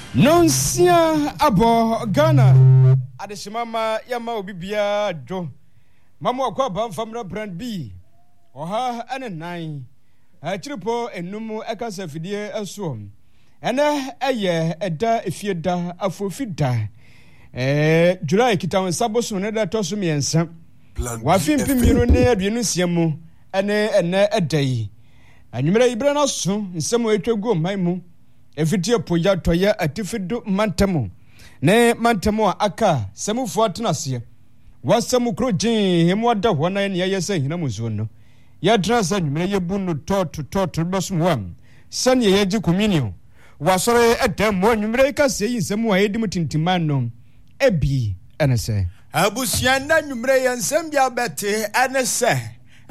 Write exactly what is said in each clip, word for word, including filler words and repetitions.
Nonsia abo Ghana adeshimama yama obibia do mama akwa ban famra brand B oha ene nine achiripo enum ekasa fidie eso ene eye eda efieda afofida eh July kitan saboso ne da toso miensa wa fimpimiro ne aduenu siamu ene ene edai anwumere ibra na so nsemo etwagu manmu efitie poja toya atifido mantamo ne mantamo aka semufo atenase wasemu krojin hemu ada hona ne yese hina muzo no ya drasa nwumere yebunu tot tot bosumwam sane yeji communion wasore edam nwumere ka sei nsemu a yedim tintimano ebi enese abusianda nwumere yansem bia bete enese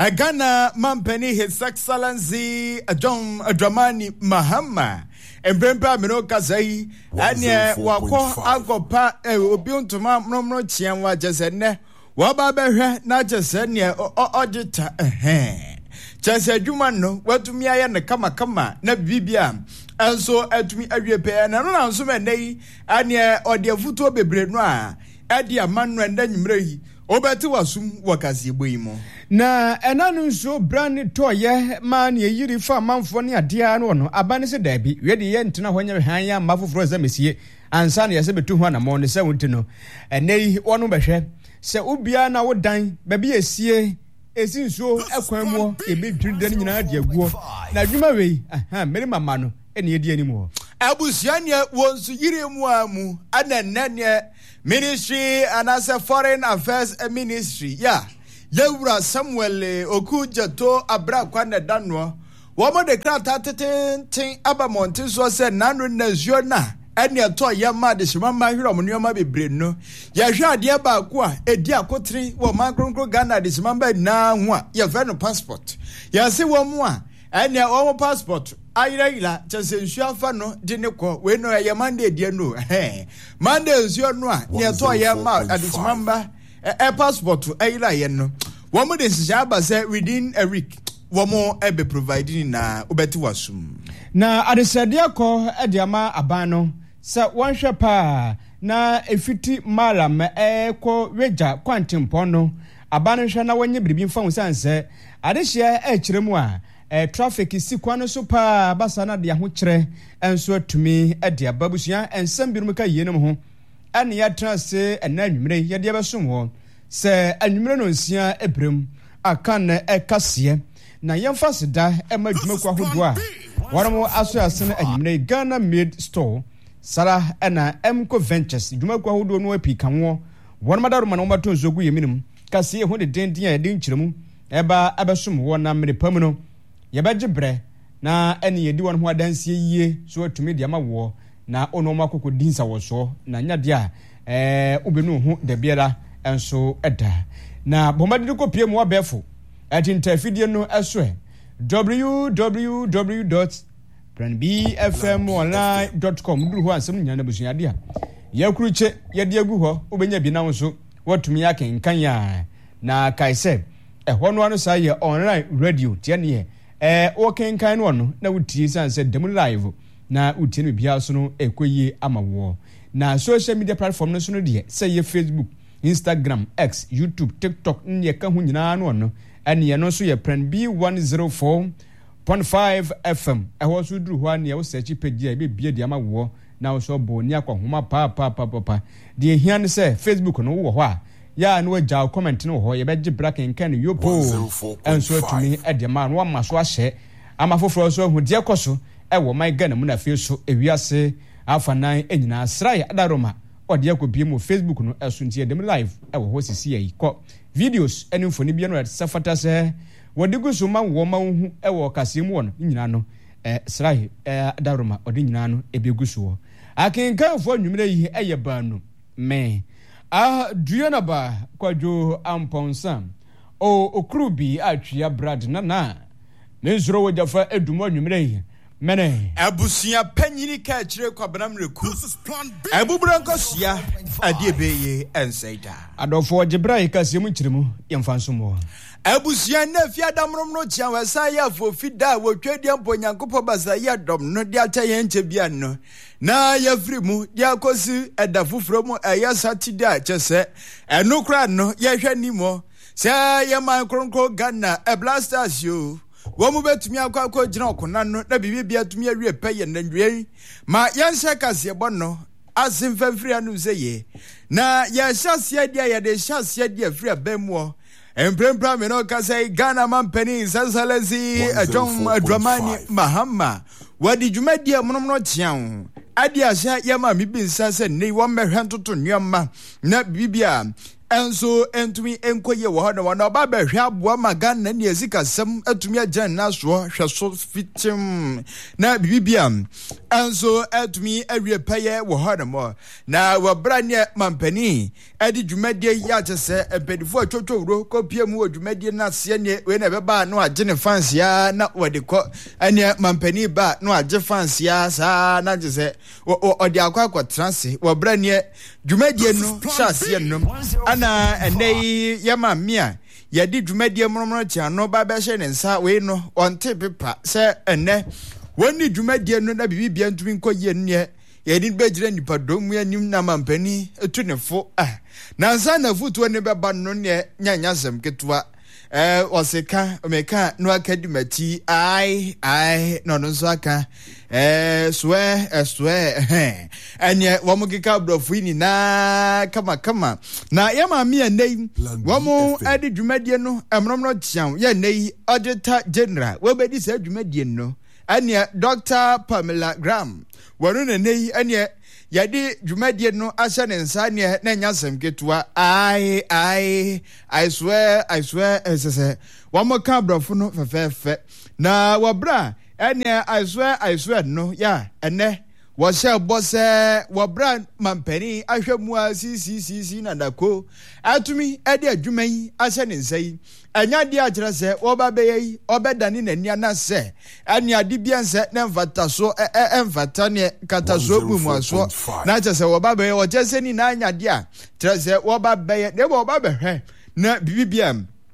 Agana Mampeni His Excellency John Dramani Mahama Embrempa Minoka Zai Anya Wako Agopa Obiuntuma Mnomno Chianwa Jasene Wababe na Jasene Ojita Ehe Chase Jumano Watumia na Kama Kama na Bibia Anso Atumi Awepe na no na so menei Anya Odia Futo Bebre no a Adia Manu enda nyumrei Obeti wasum wakazi boimo na enanu nso brand toye man ye yiri fa manfo ne adea no no abane se dabi we de ye ntena hwanya han ya mafoforo za mesie ansa na ye se betu ho na mo ne se wonti no enei wono behwe se ubia na wodan babi esie esi nso ekwan mu e be twinde nyina ade aguo na adwuma wei aha mere mama no ene ye di animu abusiania wonsu yiri mu amu ananne ministry and as a foreign affairs ministry yeah Yewura Samuel Okujato Abra Kwana Danwa Womo de krata tete aba monte so se nanu nazuo na ene to yama de shimama hiro mo nyoma bebre no ya hwa ade ba ko a edi akotri wo mankronkro Ghana de shimama na ho a ya ve no passport ya se wo mu a ene wo passport ayira ila chese nsu afa no de ne ko we no ya mande die no eh mande nsu no a ne to yama ade shimama a passport ayira ye no womo de sijaba say within a week womo ebe providing na obeti wasum na adesade akọ ediama abano sa wanhwe pa na efiti malam ekọ weja kwantimpo no abano hwe na wonye bribi mfa wusanse adehia e kiremu a e traffic sikwa so pa basa na de ho kire enso atumi ade ababusua ensem birum ka yenum ho ane ya transe enanwumre ye de besom ho se anwumre no nsia ebrem akan ekase na yemfa seda emadwuma kwa hodo a waramo aso asene anwumre Ghana made store sara ena Emco Ventures dwuma kwa hodo no apikanwo wonmadaru ma no mato nzogu yeminum kase ho de dendin a de nkiremu eba abesom wo na mre pam no ye begibre na ene yedi won ho adanse yie so atumi de amawo na ono makoko dinsa wo so na nyade a eh ubenu ho de biara enso eda na bomadi ko pie mu abefo atinta fidie no eso w w w dot brand b f m online dot com duru ho ansem nyana busuade a yakuruche yede agu ho obenya bi na wonso watumi akenkan ya na kaise e hono anu sa ye online radio tie ne eh o kenkan no no na wutie sanse dem live na wutie no bia so no ekoyi amawo na social media platform no so no de say ye Facebook, Instagram, X, YouTube, TikTok nye ka hu nyina no no ene no so ye Plan B one oh four point five F M e ho so duru ho ane wo search page e be bia de amawo na wo so bo ni akwahoma pa pa pa pa de hia ne say Facebook no wo ho a ya no agya comment no ho ye be gi black and can yo po enso atumi e de ma no ma so ahye ama foforo so hu de ekoso e wo my Ghana mu na fe so ewiase afanan enyina srai adaroma ode akopie mu Facebook no eso ntie dem live e wo ho sisi yi ko videos ene mfoni bia no safata se wode gusu ma wo ma hu e wo kase mu no nyina no eh srai eh adaroma ode nyina no e be gusu wo akenkan fo nwumre yi eye ba no me ah duana ba kwadwo amponsa o okrubi atwia brad na na me zuro wo jafa edumo nwumre yi mene abusia panyini ka kire kwabram reku abubranko sia ade beye ensaida adofo gibrai ka siemu kiremu yemfanso mo Abusia na fia damrom no chia wesa ya fo fida wo twedi ampo Nyankopɔ basa ya dom no dia ta ye nche bia no na ya firi mu dia kosi eda fufuro mu eya Saturday a chese eno kra no ye hwa nimo se ye man kronkro Ghana e blasters yo wo mu betumi akwa akwa gina okona no na bibi bia tumi awie peye nandwe ma yense kase bo no asim fafiri anu se ye na ya shasia dia ya de shasia dia firi abemu Emprempra me no ka say Ghana man penny Excellency John Dramani Mahama wadi dwumadi amonom no tian ade ahya yama mi bi nsa se nei wo mehwe ntoto nnuama na bibia enso entumi enkoye wo ho na wo na ba behwe aboa maga na ne azikasem atumi agyan na so hweso fitim na bibia enso atumi awie peye wo ho na mo na wo bra ne mampani adi dwumadi ya tese empedifo atwotworo kopie mu dwumadi na se ne we na beba no agye fans ya na wode ko ane mampani ba no agye fans ya sa na tese odi akwa akotranse wo bra ne dwumadi no hyase no na enei yama mia yadi dwumadie mmoromro tia no ba be hye ne nsa we no onte pepa se enne woni dwumadie no na bibia ntumi nkoye nne yadi bejire nipa domu anim na mampani etu ne fo ah na nsa na futu ne beba no ne nyanya sem ketwa eh oseka omeka no akadimati ai ai no no so aka eh swe swe eh anye wo mukika brofu ni na kama kama na yama mi enei wo mu adi dwumadie no emromro chian ye nei auditor general wo bedi sa dwumadie no anye Doctor Pamela Graham wonu ne nei anye yadi dwumadie no ahya ne nsa ne na nyasem ketua ai ai I swear I swear esese wo muka brofu no fefefe na wabra ene I swear I swear no ya ene wo she bose wo bra mampani ahwemu asisi sisi na dako atumi ade adwuman ahye ne nsai anya de akere se wo ba be yi obedani nani na se ane ade bia nse na mfata so emfata ne kata so bumu aso na che se wo ba be wo che se ni na anya de a kere se wo ba be de wo ba be hwe na bibia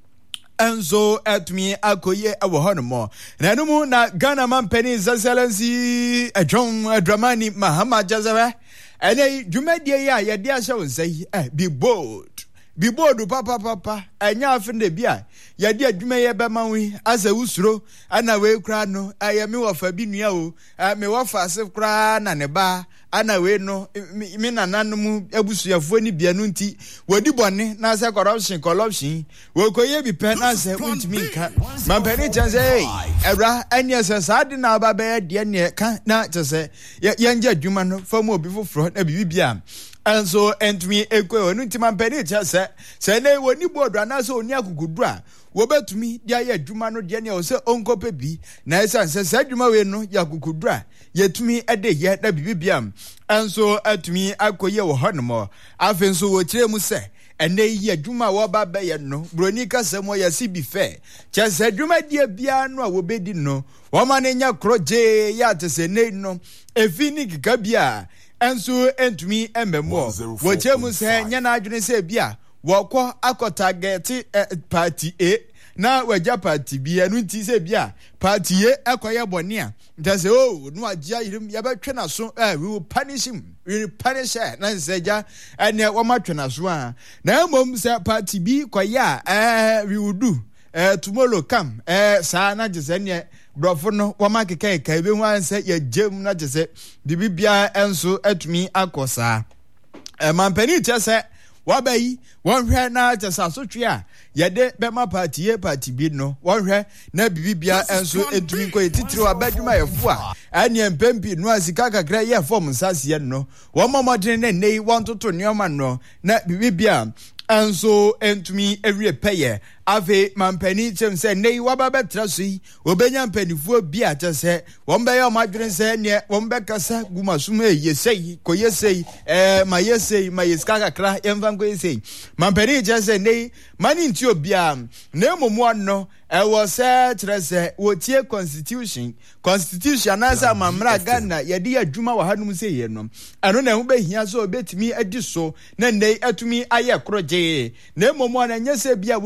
enzo atmi akoye awo hono na numu na Ghana man penny Excellency John Dramani Mahama Jazara ene dwumadie ya ye de ahye wonsai eh be bold be bold papa papa anya afende bia ye de adwuma ye be manwi asa usuro ana we kra no aye me wofa bi nua o me wofa ase kra na ne ba ana we no mi nananum abusuafo ni bia no nti wodi bone na se corruption corruption we koye bi pe na se untimi nka mampani chanse hey ebra anya se sade na ba be de ne ka na chese ye nje adwuma no famu obi foforo na bibia enso entumi ekwe onu nti mampani chese se ne woni bodo na se oni akukudura wo betumi dia ye adwuma no de ne o se onkope bi na esa se se adwuma we no yakukudura yetumi ede ye na bibia enso atumi akoye wo honomo afenso wo kire mu se ene yi adwuma wo ba be ye no broni kasemo ya si bi fe chese adwuma die bia no a wo bedi no wo ma ne nya kroje ya tese ne no efini kika bia enso entumi embemo wo kire mu se nya na adwene se bia woko akota geti eh, party A na waja party B anu nti se bia party A akoye bone a ntase oh no agya yirim ya betwe na so eh we will punish him we will punish her na seja ene wo matwe na so a na mom se party B koye a eh we will do eh tomorrow come eh sa na jese ne brofo no wo makeka ka be hu anse ya jem na jese de bibia enso atumi akosa eh mampani tese wabai wonhwe na tasasotwe a yede bema party e party bi no wonhwe na bibibia enso entumi ko etitiri wabadwuma yefo a ane empempi no asika kakra ye form nsase no wo momodene ne nei wontoto neoma no na bibibia enso entumi ewie peye ave mampani chemse nei wababetra so yi obenya mpanifuo bi a chese wombe ya madwene se ne wombe kasa gumasum eyesei koyesei eh mayesei mayeska kakra yemvango yesei mampani chese nei mani nti obia na momu no e wo se trese wo tie constitution constitution na sa mamra Ghana yedi adwuma wa hanum se ye no eno na hu behia so obetimi adi so na nei atumi aye kroje na momu na nyese bia wo kodi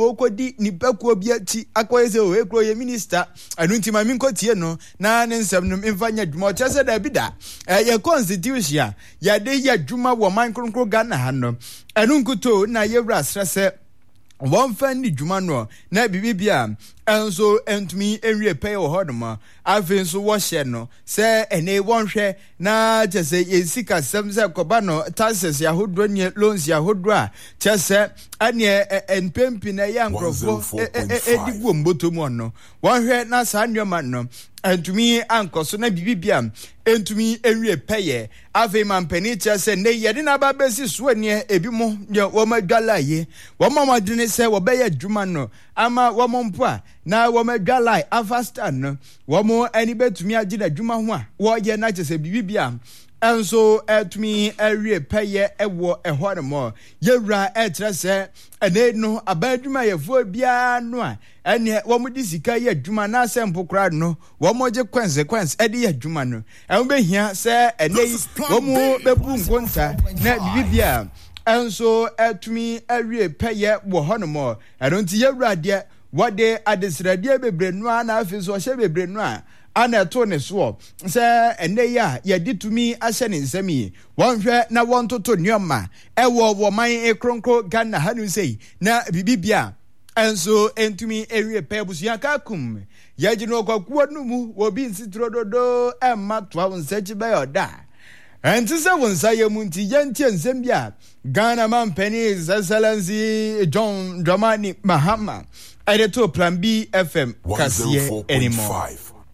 edi nipakuo bi ati akoye se o ekro ye minister anu ntima mi nkotie no na ne nsem no mfa nya dwuma o chese da bi da ye constitution ya de ya dwuma wo man kronkro Ghana ha no anu nkuto na ye wura stress one fan ni dwuma no na bibibia enso entumi enwie pay wo hodoma afi nso wo hye no se ene wonhwe na chese yesika semse koba no taxes ya hodro ni loans ya hodro a chese ane enpempi na ya nkrofo edigu mboto mu no wonhwe na sa nneoma no entumi ankoso na bibibia entumi enwie pay afi mampani chese ne yede na ba besi so ne ebi mo wo madwalaye wo mamadene se wo be ya dwuma no ama wo mompo a na wo madwalai avasta no wo mo ani betumi agida dwuma ho a wo ye na chese bibibia enso etumi awie peye ewo ehore mo yewra etrese ene no abadwuma yefo bia no a ene wo mo disika ye adwuma na asempo kra no wo mo je consequence ede ye adwuma no en be hia se ene wo mo bebu nkonta na bibibia enso etumi awie peye wo hono mo eno nti yewra de wode adesrade bebre no na afiso hye bebre no a ana to ne so se ene ya ye ditumi ahye ne nsami wonhwe na wontoto nneoma ewo wo man ekronkro Ghana hanu sei na bibibia enso entumi ewie pebusu akakum ye gino kwakuo no mu wo bi nsitro dodo emma to wonsachi be yoda enti se wonsa ye mu nti ye ntie nsem bia Ghana man Penny's Excellency John Dramani Mahama editor Plan B F M Kasiye anymore.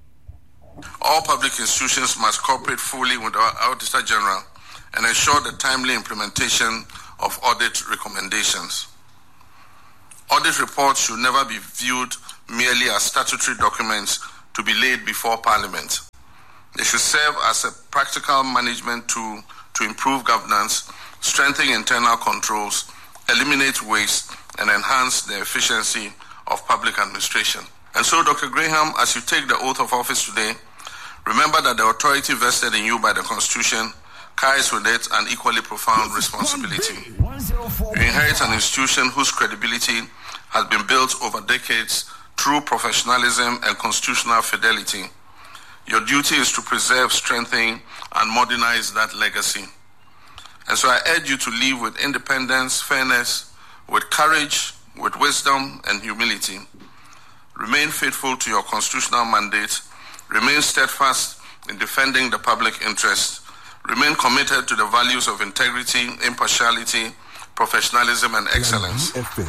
All public institutions must cooperate fully with our Auditor General and ensure the timely implementation of audit recommendations. Audit reports should never be viewed merely as statutory documents to be laid before Parliament. They should serve as a practical management tool to improve governance, strengthen internal controls, eliminate waste, and enhance the efficiency of public administration. And so, Doctor Graham, as you take the oath of office today, remember that the authority vested in you by the Constitution carries with it an equally profound responsibility. You inherit an institution whose credibility has been built over decades through professionalism and constitutional fidelity. Your duty is to preserve, strengthen, and modernize that legacy. And so I urge you to live with independence, fairness, with courage, with wisdom, and humility. Remain faithful to your constitutional mandate. Remain steadfast in defending the public interest. Remain committed to the values of integrity, impartiality, professionalism, and excellence.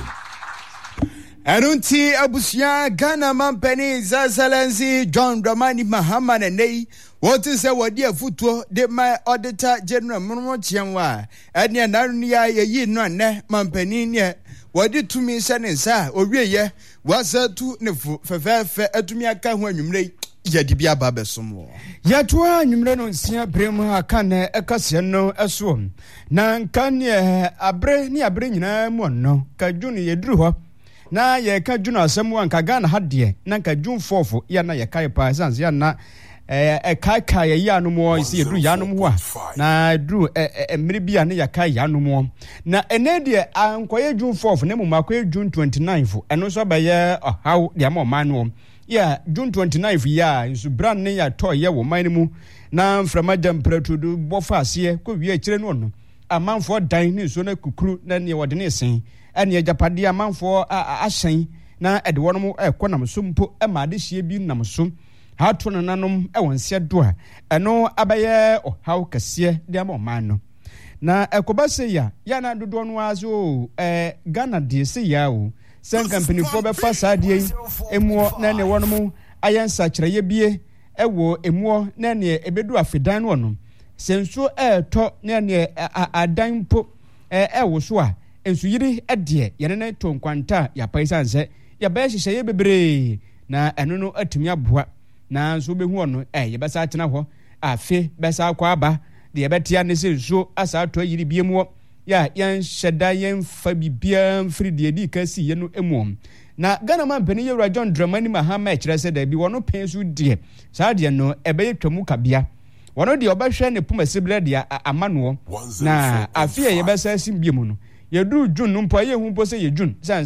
Arunti abusia Ghana man Penny's Excellency John Dramani Mahama Nene. What is our dear footwo de my Auditor General Mono Chianwa? And ya narunia ye no ne man Penny. What did to me send sa or ye was a two nefu fefe etumiaka when you made Yadibia Babesumo. Yatwa nyumreno nsia bremu akane ekasiano eswom. Na nkanye abre ni abre nyina mu no ka juni yedru ho. Na ye ka juni asemu anka Ghana hadie na ka jun fofo ya na ye kai pa sans ya na eh e kai kai ya no mo isi yedru ya no mo na dru eh mmiri bia ne ya kai ya no mo na ene de ankoye jun fofo ne mu makoye june twenty-ninth eno so ba ye haw de ma man no. Yeah, June twenty-ninth, yeah, is brand new ya toy ya wo manimu. Na from Madam Pretudu Bofas ye, could be a children. A man for dining so na kukru na near what they say. And ye Japadia man for a shine. Na at one more a quantum sumpo a maddish ye be namusum. How to nanum a one said door. And no abaye or how cassia diamo mano. Na a cobase ya, yana do don was oh, a Ghana dear say yao. Sen company for be fasa die emo na ne wono ayansa kyereye bie ewo emo na ne ebedu afidan wono senso e to na ne adan po e ewo so a ensu yiri ede ye ne to nkwanta ya paisanse ya ba hyehyeye bebre na eno no atumi aboa na nso behu ono e ye besa atena ho afi besa akwa aba de ye betia ne senso asa to yiri bie mu ya yan sheda yan fa bibia mfiri de di kasi ye no emu na Ghana man Penny Yewra John Dramani Mahama e kire se da bi wono pensu de saa de no ebe yetwamu kabia wono de obahwe ne puma sible de amano na afia ye besa sim bie mu no ye du jun no mpo ye hu mpo se ye jun sanse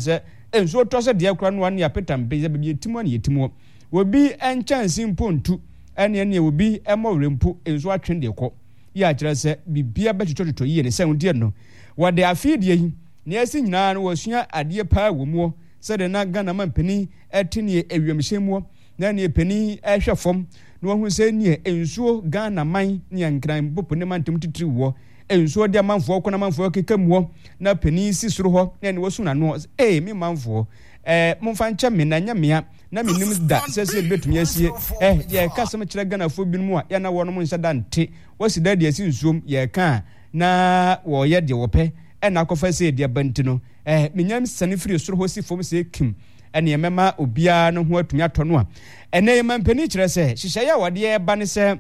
enso to se de kura no ane apetam be be yetimu ane yetimu obi enchansi mpontu ane ane obi emorempu enso atwen de kɔ ya kire se bibia betototto yi ne se wonde no wode afidie yi ne asi nyina no wasua ade pa wo mu se de na Ghana mampani etine ewiemhyemu na ne pani ehwefom no hu se ne ensuo Ghana man ne ankran popo ne mantem titiri wo ensuo de manfo ko na manfo kekamu na pani si soro ho na ne wasu na no eh mi manfo eh momfa nche me na nyamea na menim da se se betumi asie eh ye ka sem kire Ghana fo binom a ya na wono mo nsa da nte wasi da de asi nsuom ye ka na wo ye de wo pe ena kofa se de banti no eh menyam sane firi soro ho si fom se kim ene mema obia no ho atumi atono a ene mampani kire se hihye ya wode e ba ne se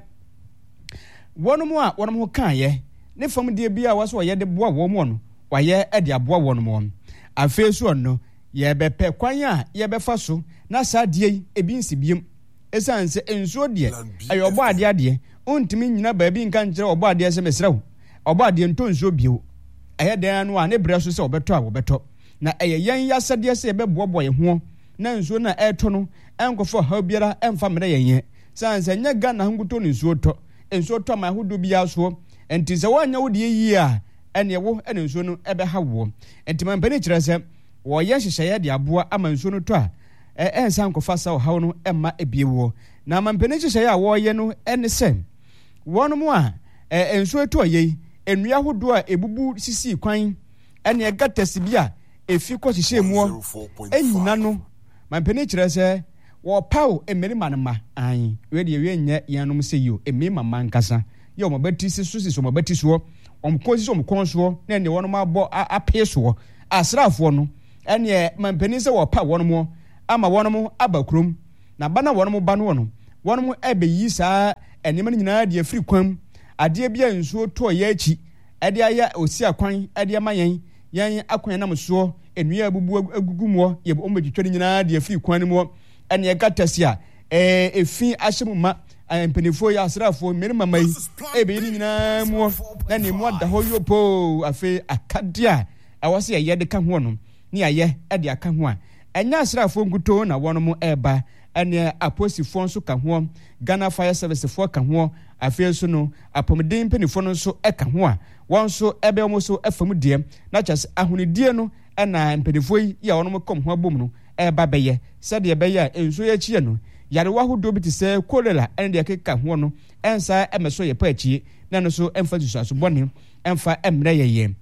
wono mo a wono mo kan ye ne fom de bia waso wo ye de boa wo mo no wa ye e de aboa wono mo afesu no ye bepe kwan a ye befa so na sadie ebi nsibiem esanse ensuo de ayo obo ade ade ontimi nyina ba bi nka nkire obo ade se mesrew obo ade ntonsuo bio eye dan no a ne bre so se obeto a obeto na eye yan yasade se ebebobo ye ho na nsuo na eto no enkofo ha biara emfa mere yenye sanse nya Ghana hunguto nsuo to ensuo to ma hodo bia so enti se wanya wodi yi a ene wo ene nsuo no ebe ha wo enti mampani kire se wo ye hyehyeye de aboa ama nsuo no to a eh ensan kofa sa ha no emma ebiewo na mampani hyehyeye a wo ye no ene se wono mo a eh nsuo to ye enua hodo a ebubu sisi kwan ene egatasi bia efi ko hyehyeye mu enyina no mampani kire se wo paw emerima nma an we de we nya yanom se yo emima mankasa ye o mabatisi so si so mabatiso omkosi so omkonso na ne wono mabo apeso asrafo no ene mampani se wo pa wono mo ama wono mo abakrom na bana wono mo ba no wono wono mo ebeyi saa enema nyina de afiri kwam ade bia nsuo to ye achi ade aya osi akwan ade amayen yan akwan na mso enua abubu agugumo ye ombetwetwe nyina de afiri kwan mo ene gatasia eh efi ahyemuma empenifo ya asrafo merima mai ebe ni nyina mu na ne mu da ho yopo afi akadia awose ye de ka ho no ni aye e de aka ho a enya asrafo nguto na wono mu eba ene aposifo nso ka ho Ghana Fire Service fo ka ho afi so no apomden penifo no nso e ka ho a won so ebe omo so afam die na chase ahunidie no ena empenifo yi ya wono mu kom ho abom no eba beye sade beye enso ya chie no yare wa hodo bi te se kolera ene de keka ho no ensa emeso ye pa achie na no so emfa susu bone emfa emre yeye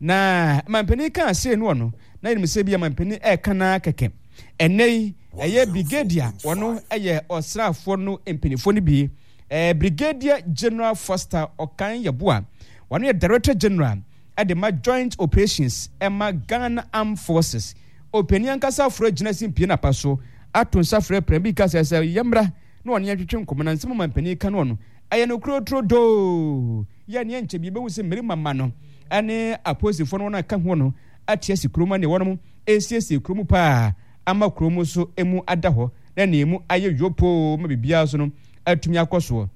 na mampani kan ase no no na nim se bia mampani e kana keke enei eye brigadier wono eye osrafo no empanifo no bi eh Brigadier General Foster Okan Yeboa wono ye Director General at the Joint Operations Emma Ghana Armed Forces opinion kasa fro ginasi mpie na paso atonsa fro prembi kasa se yemra no one yatwetwe nkomana nsem mampani ka no no aye no krotro do ya ne nche bi bewu se mmeri mama no ane aposifo no na ka ho no atia sikroma ne wonom esiesi kromu pa ama kromu so emu adaho na ne emu aye yopo ma bibia so no atumi akoso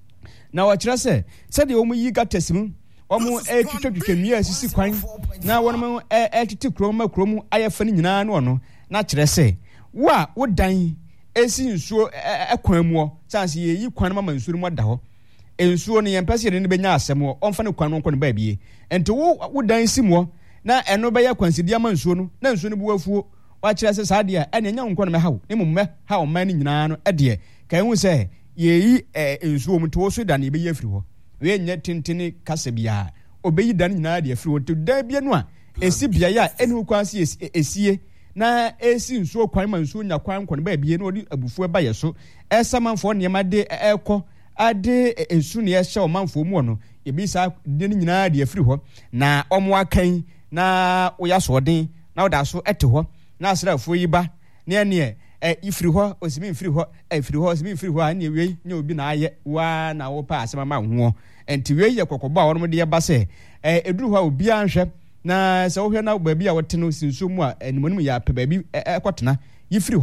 na wa kira se se de omu yi gatasim omu e twetwetwe nua asisi kwan na wonom e e titi kroma kromu aye fani nyina no no na kire se wa wodan esi nsuo ekwan mu sanse ye yi kwan ma nsuo mu adaho ensuo ne yempese ne benya asemo onfa ne kwan no nkɔ ne ba bie enti wo wodan simo na eno be ya kwansidi ama nsuo no na nsuo no bu afuo wa kire se saa de a ene nya nkɔ ne me hawo ne mumme ha o man ne nyina no ede kan hu se ye yi ensuo mu to so da ne be ya firi ho we nya tintini kasa bia obeyi dan nyina de afiri ho to da bia no a esi bia ya ene kwansi esie na esi nsuo kwan ma nsuo nya kwan nkɔ ne ba bie no odi abufuo ba ye so esamanfo ne ma de ekɔ ade ensu ne ehye o manfo mu no ebisa de nyina de afiri ho na omo akan na oya so den na oda so ete ho na asrafo yi ba ne ne e ifiri ho osimi ifiri ho e ifiri ho osimi ifiri ho ne wei ne obi na aye wa na wo pa asema ma ho enti wei ye kokoba wo no de ba se e eduru ho obi anhwe na se wo hwe na ba bi a wote no sinso mu a enimonim ya pe ba bi ekotena yifiri ho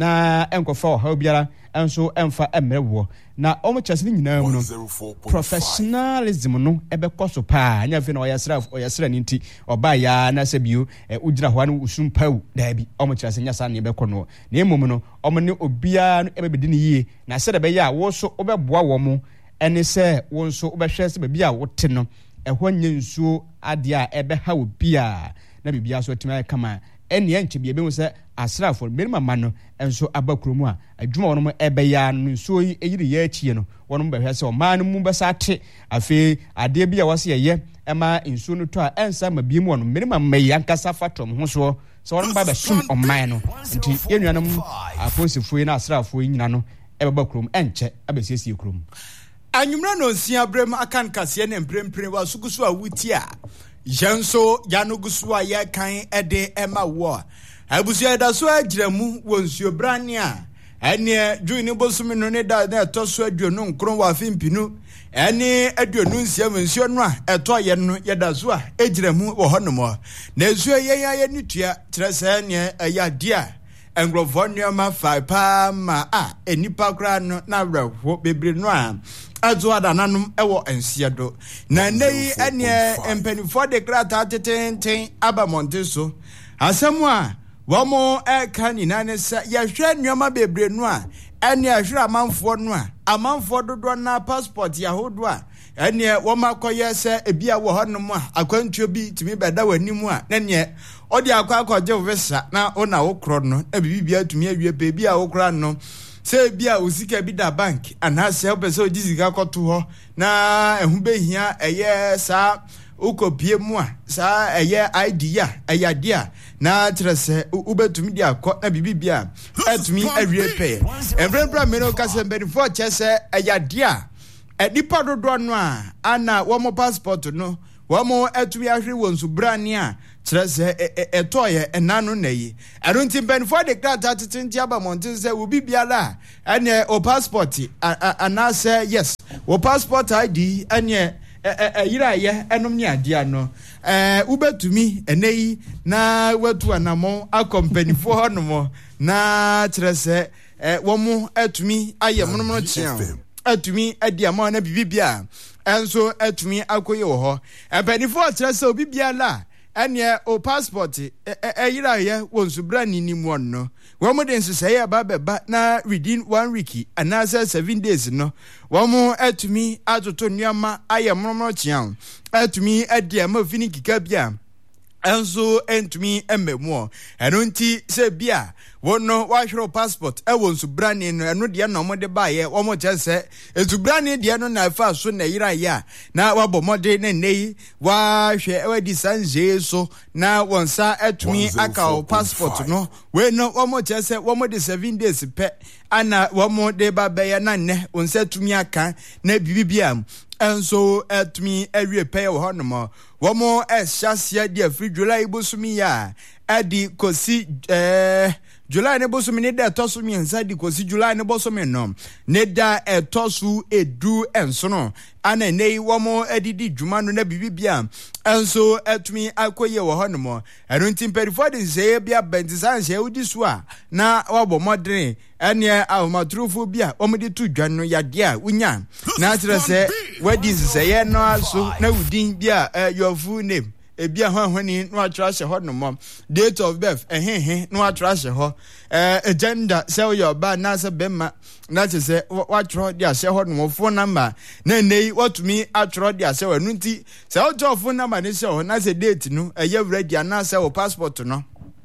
na enkofa ha biara enso emfa emrewo na omo chase ni nyina mu no professionalism no ebekoso pa anya fe na oyasra oyasra ni nti oba ya na sebio ugira ho anu usumpau daabi omo chase nya sa na ebekọ no na emom no omo ne obia no ebebedi ni yie na se de be ya wo so obeboa wo mo ene se wo nso obehwe se be a wote no ehọ nye nsuo ade a ebe ha obia na bibia so tima kama ene enche bia be mu se asrafo menima ma no enso abakromu a adwuma wono mo ebe ya no nsuo yi eyiri ya achie no wono mo behwe se o man mu besa ate afi ade bia wose ye ema nsuo no to a ensa ma bia mu wono menima mai ankasa fatom ho so so wono ba be sum o man no nti yenuanom aposifo na asrafo nyina no ebe bakrom enche abesiesie krom Anyumra no nsia brem akan kase ne mprempren wa sugusu a wuti a yenso yanugusu a ye kan ede ema wo abusu eda so agiramu wo nsuo brane a ene dwuni bosumi no ne da na etoso aduonu nkron wa fimpinu ene aduonu nsia nsuo no a eto ye no ye da so a agiramu wo honomo na nsuo ye ya ye nitua kirese ne ayade a engrofo ma fa pa ma a enipa kra no na werho bebre no a azo adananum ewo ensiedo na nei ene empenifo de krata tetenten abamonte so asemu a womo eka nyina ne se yehwe nneoma bebre no a ene ahwere amanfo no a amanfo dodo na passport yahodo a ene woma koye se ebia wo honom a akwantuo bi timi beda wanimu a nene odi akwa akwaje visa na ona wokro no e bibia tumi awie pe bia wokra no se bia osika bi da bank ana se opese ojizika koto ho na ehun behia eye sa ukopie mu a sa eye idea ayadea na trese ubetumi dia akọ na bibia etumi awie pe embrembra meno kasembedi for chese ayadea edipa dodo no a ana wo mo passport no wo mo etumi ahwe wonsu brane a trese etoye enanu nayi arunti ben for the grant attinti abamontin se wo bibiala ene o passport ana say yes wo passport I D ene yira ye enom ne ade no eh ubetumi eneyi na watu anamo accompany for honomo na trese wo mo etumi aye monomo chian atumi adiama na bibibia enso atumi akoye wo ho ebenifo trese obibiala ene o passport eyira ye wonsu brani ni mu no wo mo den sese ya ba beba na within one week anasa seven days no wo mo atumi atoto nnuama aye monomo chian atumi adiama fini kika bia enso entumi ememu eno nti se bia wono wahwero passport e wonsu brani no eno de na mo de baaye wo mo chese etu brani de no na fa so na yira ya na wabo mode na nei wahwe e wadi sanje so na wonsa etumi aka o passport no we no wo mo chese wo mo de seven days pe ana wo mo de ba be ya na ne wonsa tumi aka na bibibia enso etumi awie pe wo hono womo eshasia dia free July bosumi ya adi kosi eh July ne bosumi ne da tosu mi ensa di kosi July ne bosumi no ne da etosu edu ensono ana nei womo edidi dwuma no na bibibia enso etumi akoye wo hono erunti perifo de ze bia bentisanse udi so a na wabo modern ene awmatrufu bia omudi tu dwan no yade a unya na trese wadi ze ye no aso na udin bia your full name ebia hwanhwani no atrashe ho no date of birth ehehe no atrashe ho eh agenda sell your ba na se bema na se watro dia se ho no phone number na nei watumi atro dia se wanu nti se o phone number ne se ho na se date no eye ready na se o passport no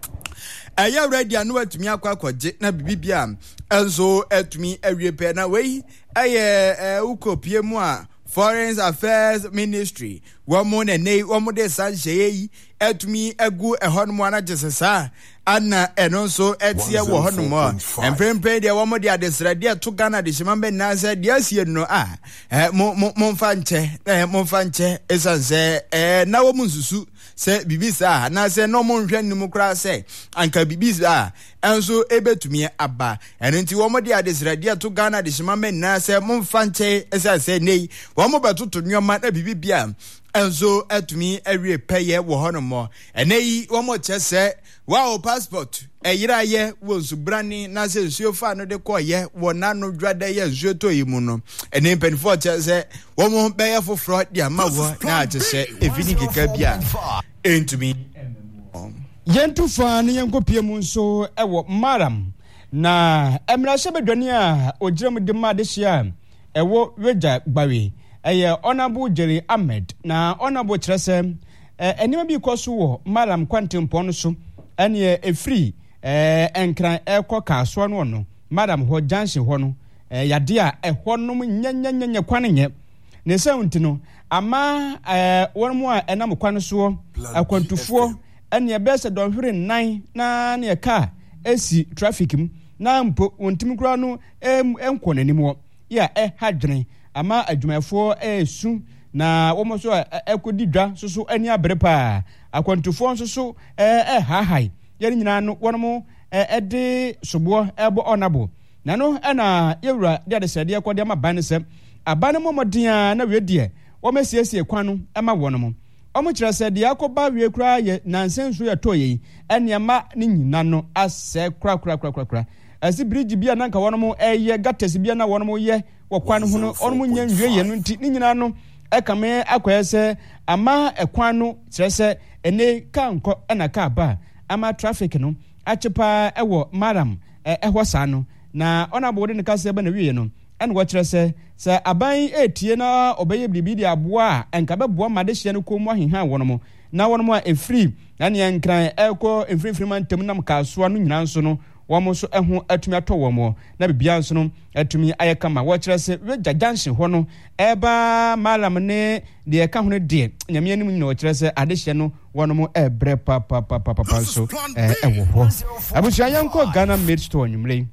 eye ready anu atumi akwa akwaje na bibibia enzo atumi awie pe na wei eye ukopie mu a Foreign Affairs Ministry womo ne nei womo de sanjei etumi egu ehonmo anajesesa ana enonso etie wo honomo emprempe de womo de adesrade to Ghana de shimambe na se de asie no a eh mo mo mfanche eh mo mfanche esanse eh na wo munsusu se bibisa na se no mo nhwe nimu kra se anka bibisa enso ebetumi aba enenti womo de adesrade to Ghana de shimambe na se mo mfanche esanse nei womo betoto nyoma na bibibia enzo etumi ewie peye wo hono mo eneyi wo mo chese wa passport eyira ye wo subrani na se nsuo fa no de koye wo nano dwada ye nsuo to yimu no ene penfo chese wo mo beye foforo dia ma wo na chese evini kika bia entumi yentu fa ne yenkopie mu nso ewo maram na emra se bedwani a ogiram de ma de hia ewo weja gbawe eye honorable Jerry Ahmed na honorable Trese enima bi koso wo maram kwantempo no so ene efri eh enkran ekọ kaaso no no madam ho janshi ho no yade a ehọ no nyanyanya kwane nye ne sewunti no ama eh wonmo a enam kwane so akwantufo ene ebese donhwere nnan na ne ka esi traffic mu na mpo wontim kura no enko nanim wo ya eh hadwene ama adwumafo esu na womo so ekodi dwa so so ani abere pa akwantufo so so eh hahai yeri nyina no wono ede sobo ebo onabo na no na yewura de de sede ekode ma ban se aban momodia na wedie wo mesiesie kwan no ema wono mo omo kire sede yakoba wie kura ye nansenso ye toyi eniema ni nyina no ase kura kura kura kura asi bridge bia na nka wono mo eye gates bia na wono mo ye wo kwan ho no ono mo nya wie ye no nti ni nyina no ekame akoyese ama ekwan no kire se ene ka nko na ka ba ama traffic no achepa ewo maram ehwo sa no na ona bode ne kase ba na wiye no ene wo kire se se aban etie na obeye bibidi aboa enka be boa made hye no komu aheha wono mo na wono mo a efri na ne enkran ekọ efrifri man tem nam kasoa no nyina nso no womo so eho atumi atọ womo na bibia nso no atumi ayeka ma wo kire se we jajanhye ho no eba malam ne de eka ho ne de nyame anim nyina wo kire se ade hye no wono mo ebre pa pa pa pa pa so ewo ho abusia yanko Ghana Made Store nyumle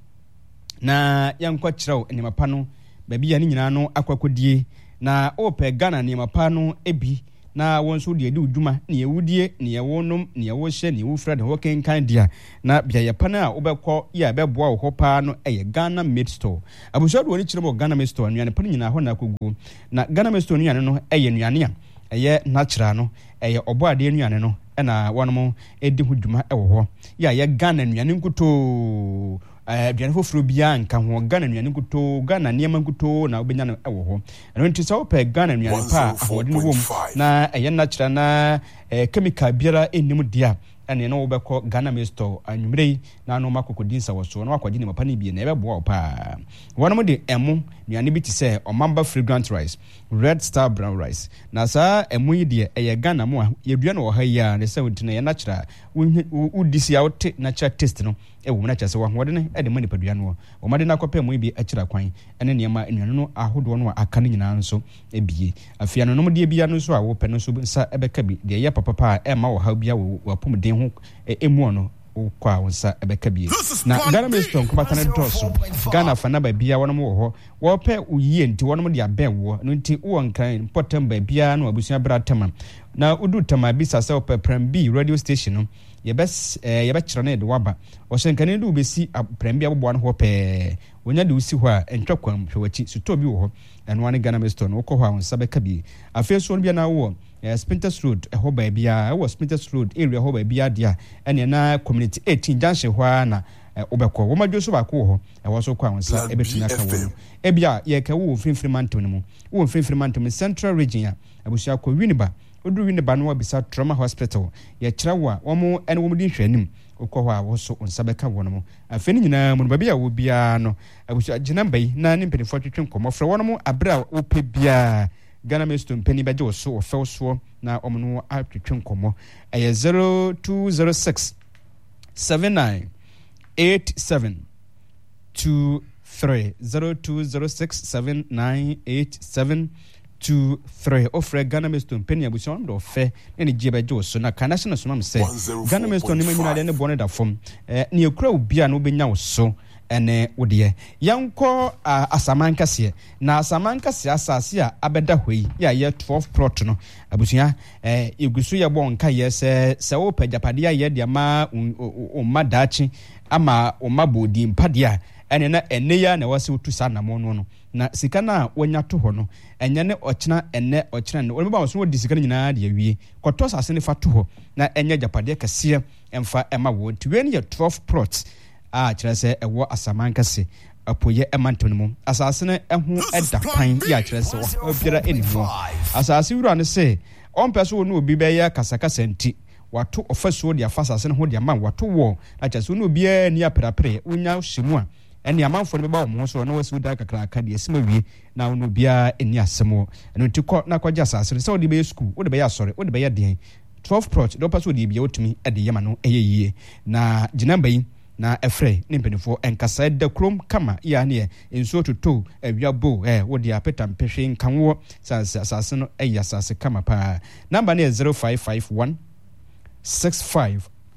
na yanko kirew enima pa no babi ya ni nyina no akwakodie na ope Ghana enima pa no ebi na wonso de edi udwuma ne yewudie ne yewonum ne yewohye ne yewufra de hokenkan dia na bia yepana a wobekọ ya beboa wo hopa no eye Ghana Made Store abuso de woni kirebo Ghana Made Store nuane pan nyina ho na kogu na Ghana Made Store nuane no eye nuane a eye natural no eye oboade nuane no na wonom edi hudwuma ewo ho ya ye Ghana nuane nkuto eh biane foforo bia nka ho Ghana nuane nkuto Ghana niema nkuto na obenya no ewo ho eno nti so pe Ghana nuane pa ahode no wom na eye natural na eh chemical biara enim dia ene no wobekọ Ghana Made Store anwumrei na no makokodinsa woso na wakwaji ne mapa ne bie na ebeboa pa wonom de emu nuane bi ti se omamba fragrant rice red star brown rice na sa emu yi de eye Ghana mo a yedua no ha ya ne se wontina ye natural udisi out natural taste no ewo na kyase wa hode ne ede mani padua no o made na kopa emu bi akira kwan ene niema nuane no ahodo no aka ne nyina nso ebie afia no no de bia no so a wo pe no so sa ebeka bi de ye papa pa e ma wo ha bia wo apom ho emu no kwa wonsa ebeka bie na Ghana Made Store nkobata ne doso Ghana fa na ba bia wonom wo ho wo pe uyiye nti wonom de abenwo no nti wo nkan potem ba bia na abusua bratama na udu tama bi sasa pe Prem B radio station no ye bes ye be kire na de waba wo hyenkane de ubesi Prem B abobo no ho pe wonya de usi ho a entwakwam hwewachi suto bi wo ho eno ane Ghana Made Store no wo ho a wonsa beka bie afeso no bia na wo Uh, Spinters Road eho ba bia e wo Spinters Road area ho ba bia dia ene na community eighteen junction ho na obekọ wo madwo so ba ko ho e wo so kwa wonsa e betuna ka wo e bia ye ka wo finfiri mantom no mu wo finfiri mantom central region ya abusia ko Winneba odu Winneba no bisa trauma hospital ye kira wo wo mo ene wo mudi hwanim okọ ho a wo so onsa beka wo no mu afeni nyina mu ba bia wo bia no abusia gina mbai na ne mpedifo twetwe nkomo fra wo no mu abra wo pe bia Ghana Made Store penny beje so ofel so na omno atwetwe nkomo eye zero two zero six seven nine eight seven two three zero two zero six seven nine eight seven two three ofre Ghana Made Store penny abuson do fe ne je beje so na kanation so mam se Ghana Made Store ne manyina de ne bone da fom eh ne ekura obia na obenya wo so ene wodie yanko uh, asamankase na asamankase asase a abeda hwei ya ye twelve plot no abusia eh igusu ye bon ka ye se se wo pagapade ya ye de ma o madachi ama o mabodi mpade a ene na ene ya na wase wotu sa namo no no na sika na wonya to ho no enye ne ochena ene ochena ne wo ba so wo di sika nyina de awie kwoto asase ne fa to ho na enye japade kase emfa ema wo ntiwe ne ye twelve plots a kire se ewo asaman kase apoye emantom mu asase ne eho eda kwan ya kire se wo obiara enimo asase wura ne se ompeso wo no obi be ya kasakasa nti wato ofasuo de afasase ne ho de ama wato wo na kire no obi a ni aprapre unya hyimu a eni amanfo ne ba wo so na wasi da kakra aka de esima wie na wo no bia eni asemo eno ntikọ na kwaje asase se wo de be school wo de be ya sori wo de be ya den twelve plot do paso de bia wotumi e de yema no eyeyie na ginamba yi na efre ne mpenifo enkasa da krom kama ya ne enso toto awiabo eh wo de apeta mpehwe nkanwo sanse asase no eyi asase kama pa number ne zero five five one six five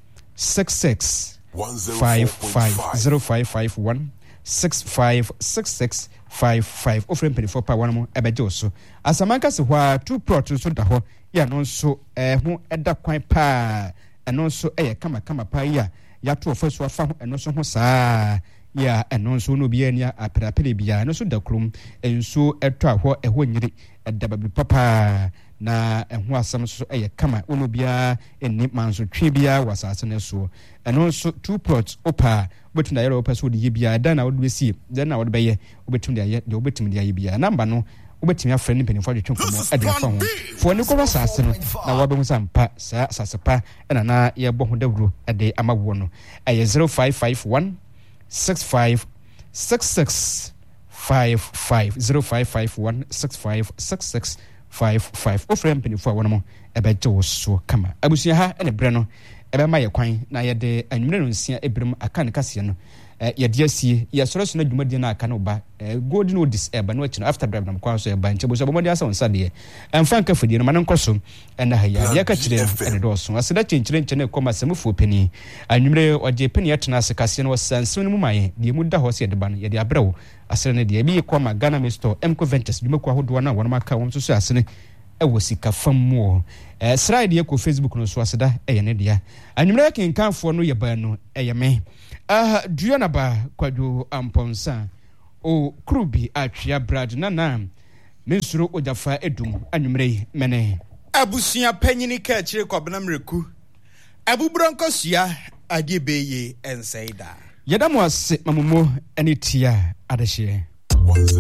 six six five five zero five five one six five six six five five ofre mpenifo pa wanamo ebeje so asamanka se hwa two plot so da ho ya no so eh ho eda kwan pa eno so eye kama kama pa ya ya to ofasu afa ho eno so ho saa ya eno so no bia ni aprapere bia eno so da krum enso eto aho eho nyiri eda babi papa na eho asam so eye kama ono bia eni manso twe bia wasase ne so eno so two plots opa betu na yero opa so de bia da na wo be sie da na wo be ye obetum de ye de obetum de ye bia number no obetimi afre ni penifo de twonkomo ade afa ho fo ni ko asase no na wo be hu sampa sa asase pa na na ye bo ho dawuro ade amawo no eye zero five five one six five six six five five zero five five one six five six six five five ofre penifo awon mo ebeje wo so kama abusia ha ene bre no ebe ma ye kwan na ye de anwumre no nsia ebrim aka ne kase no ye de asie ye soro so na dwumadi na aka no ba golden odis eba no akino after drive na kwa so eba nche bo so bomodi asa onsa de emfa nka fodi no ma nkoso ena ha ya ye ka kire ene do so aseda chenchire nche na koma semfo peni anwumre oje peni yetena ase kase no sanse no mu maye de mu da ho se de ba no ye de abrawo asere ne de bi koma Ghana Misto Mco Ventures dwumako ahodo na won maka won so so asene ewo sika famu eh slide ye ko Facebook no so aseda eye ne dia anwumre kenkanfo no ye ba no eye me ah duana ba kwadwo amponsa o krubi atwea brad na na mensuro ojafa edum anwumre mene abusia panyini ka kire kwabena mreku abubronkosia adebeye ensaida yedamo ase mamumo anitia adehye